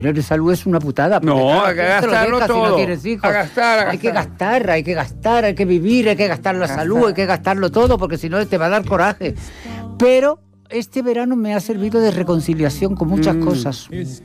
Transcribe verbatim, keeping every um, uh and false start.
dinero de salud es una putada. No, claro, hay que ¿quién te lo gastarlo deja si todo. no tienes hijos? A gastar, a Hay que gastar. gastar, hay que gastar, hay que vivir, hay que gastar la salud, hay que gastarlo todo, porque si no te va a dar coraje. Pero este verano me ha servido de reconciliación con muchas Mm. cosas.